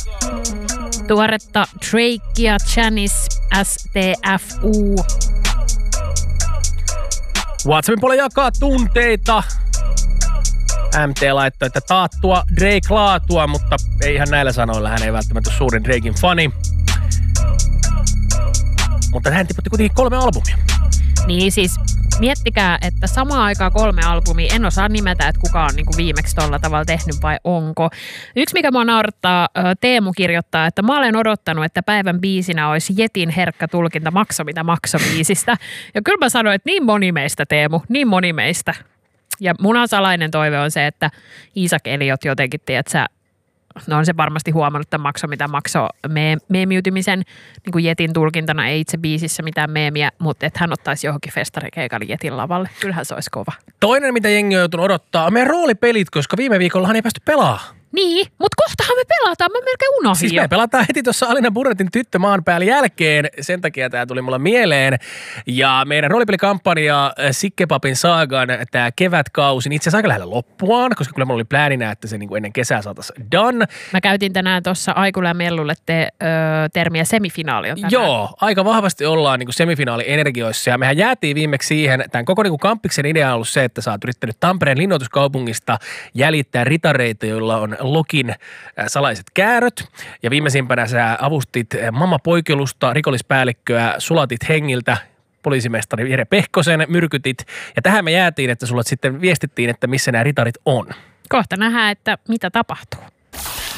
Tuoretta Drakea, Janice, STFU. WhatsAppin puolella jakaa tunteita. MT laittoi, että taattua Drake-laatua, mutta ei ihan näillä sanoilla. Hän ei välttämättä ole suurin Drakein fani. Mutta hän tiputti kuitenkin 3 albumia. Niin siis miettikää, että samaan aikaan 3 albumia, en osaa nimetä, että kuka on niinku viimeksi tolla tavalla tehnyt vai onko. Yksi, mikä mua naurattaa, Teemu kirjoittaa, että mä olen odottanut, että päivän biisinä olisi Jetin herkkä tulkinta Makso mitä makso biisistä. Ja kyllä mä sanoin, että niin moni meistä, Teemu, niin moni meistä. Ja mun salainen toive on se, että Isak Eliot jotenkin, tiedätkö, no on se varmasti huomannut tämän Makso mitä makso meemiytymisen niin kuin Jetin tulkintana, ei itse biisissä mitään meemiä, mutta että hän ottaisi johonkin festarikeikalle Jetin lavalle. Kyllähän se olisi kova. Toinen, mitä jengi on joutunut odottaa, on meidän roolipelit, koska viime viikollahan ei päästy pelaamaan. Niin, mutta kohtahan me pelataan. Mä melkein unohdin Siis jo. me pelataan heti tuossa Alina Burnetin Tyttö maan päällä jälkeen. Sen takia tämä tuli mulla mieleen. Ja meidän roolipelikampanja Sikkepapin saagan tämä kevätkausi, niin itse asiassa aika lähellä loppuaan, koska kyllä mulla oli plääninä, että se niin kuin ennen kesää saataisiin done. Mä käytin tänään tuossa Aikulle ja Mellulle termiä semifinaali on tänään. Joo, aika vahvasti ollaan niin kuin semifinaali-energioissa. Ja mehän jäätiin viimeksi siihen, tämän koko niin kuin kampiksen idea on ollut se, että sä oot yrittänyt Tampereen linnoituskaupungista jäljittää ritareita, joilla on Lokin salaiset kääröt. Ja viimeisimpänä sä avustit Mamma Poikelusta, rikollispäällikköä, sulatit hengiltä, poliisimestari Jere Pehkosen, myrkytit. Ja tähän me jäätiin, että sulle sitten viestittiin, että missä nämä ritarit on. Kohta nähdään, että mitä tapahtuu.